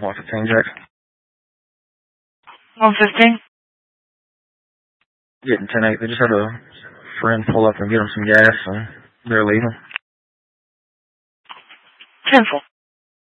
115, Jack. 115? Getting 10-8. They just had a friend pull up and get them some gas, and they're leaving. 10-4.